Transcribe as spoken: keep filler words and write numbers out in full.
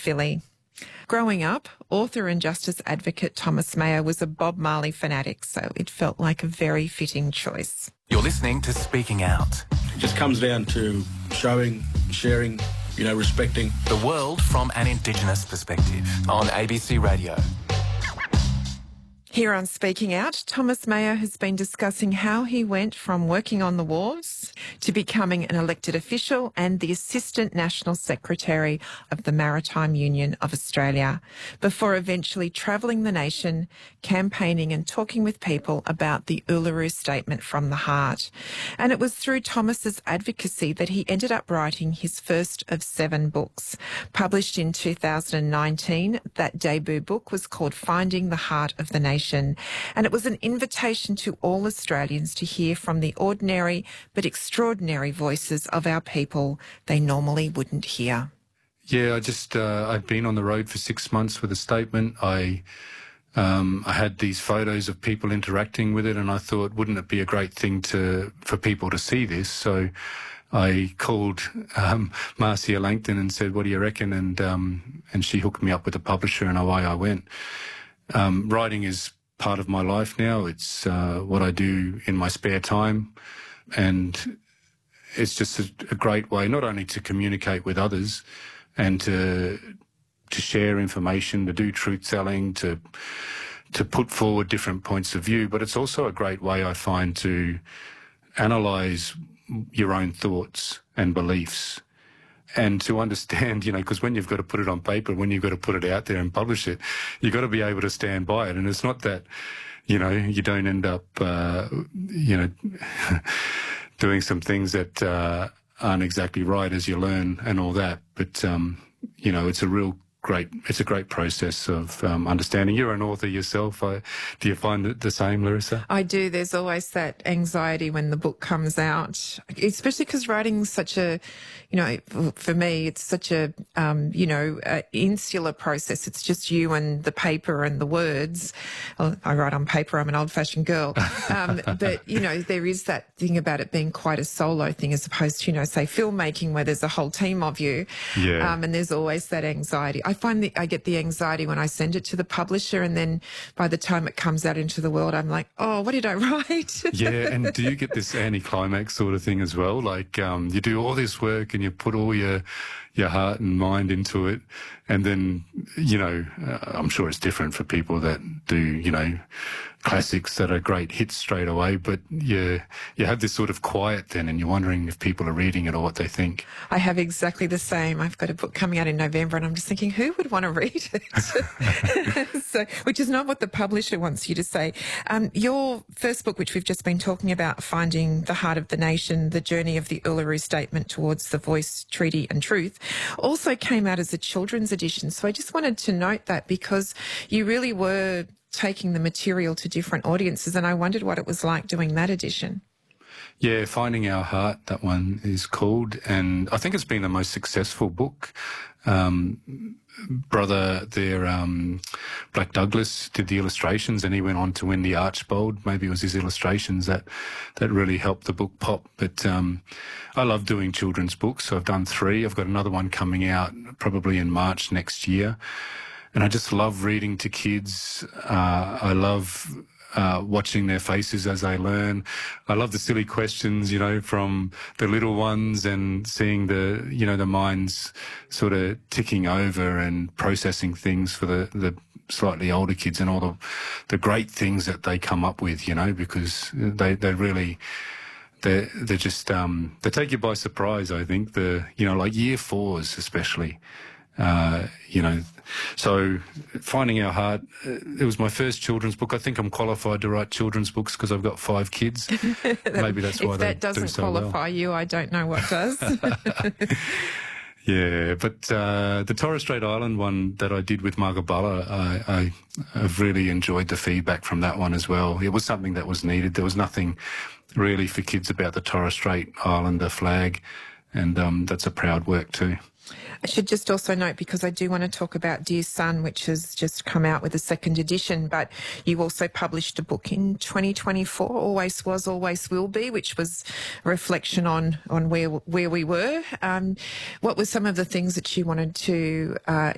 Philly. Growing up, author and justice advocate Thomas Mayer was a Bob Marley fanatic, so it felt like a very fitting choice. You're listening to Speaking Out. It just comes down to showing, sharing, you know, respecting. The world from an Indigenous perspective on A B C Radio. Here on Speaking Out, Thomas Mayer has been discussing how he went from working on the wars to becoming an elected official and the Assistant National Secretary of the Maritime Union of Australia, before eventually travelling the nation, campaigning and talking with people about the Uluru Statement from the Heart. And it was through Thomas's advocacy that he ended up writing his first of seven books. Published in two thousand nineteen, that debut book was called Finding the Heart of the Nation. And it was an invitation to all Australians to hear from the ordinary but extraordinary voices of our people they normally wouldn't hear. Yeah, I just, uh, I'd been on the road for six months with a statement. I um, I had these photos of people interacting with it, and I thought, wouldn't it be a great thing to for people to see this? So I called um, Marcia Langton and said, what do you reckon? And, um, and she hooked me up with a publisher, and away I went. Um, writing is part of my life now. It's uh, what I do in my spare time, and it's just a, a great way not only to communicate with others and to to share information, to do truth telling, to to put forward different points of view, but it's also a great way, I find, to analyse your own thoughts and beliefs. And to understand, you know, because when you've got to put it on paper, when you've got to put it out there and publish it, you've got to be able to stand by it. And it's not that, you know, you don't end up, uh, you know, doing some things that uh, aren't exactly right as you learn and all that. But, um, you know, it's a real great, it's a great process of um, understanding. You're an author yourself. I, do you find it the same, Larissa? I do. There's always that anxiety when the book comes out, especially because writing's such a, you know, for me, it's such a, um, you know, a insular process. It's just you and the paper and the words. Well, I write on paper. I'm an old-fashioned girl. Um, but, you know, there is that thing about it being quite a solo thing as opposed to, you know, say filmmaking where there's a whole team of you. Yeah. Um, and there's always that anxiety. I find that I get the anxiety when I send it to the publisher, and then by the time it comes out into the world, I'm like, oh, what did I write? Yeah, and do you get this anticlimax sort of thing as well? Like um, you do all this work and you put all your your heart and mind into it, and then, you know, uh, I'm sure it's different for people that do, you know, classics that are great hits straight away, but you, you have this sort of quiet then, and you're wondering if people are reading it or what they think. I have exactly the same. I've got a book coming out in November, and I'm just thinking, who would want to read it? So, which is not what the publisher wants you to say. Um, your first book, which we've just been talking about, Finding the Heart of the Nation, The Journey of the Uluru Statement Towards the Voice, Treaty and Truth, also came out as a children's edition. So I just wanted to note that, because you really were taking the material to different audiences, and I wondered what it was like doing that edition. Yeah, Finding Our Heart, that one is called, and I think it's been the most successful book. Um, brother there, um, Black Douglas, did the illustrations, and he went on to win the Archbold. Maybe it was his illustrations that, that really helped the book pop. But um, I love doing children's books. So I've done three. I've got another one coming out probably in March next year. And I just love reading to kids. Uh, I love uh, watching their faces as they learn. I love the silly questions, you know, from the little ones, and seeing the, you know, the minds sort of ticking over and processing things for the, the slightly older kids, and all the, the great things that they come up with, you know, because they, they really, they they just, um, they take you by surprise, I think. The, you know, like year fours especially. Uh, you know, so Finding Our Heart, uh, it was my first children's book. I think I'm qualified to write children's books because I've got five kids. Maybe that's why if they that doesn't do so qualify well. you, I don't know what does. Yeah, but uh, the Torres Strait Island one that I did with Margabala, I, I, I've really enjoyed the feedback from that one as well. It was something that was needed. There was nothing really for kids about the Torres Strait Islander flag, and um, that's a proud work too. I should just also note, because I do want to talk about Dear Son, which has just come out with a second edition, but you also published a book in twenty twenty-four, Always Was, Always Will Be, which was a reflection on, on where, where we were. Um, what were some of the things that you wanted to uh,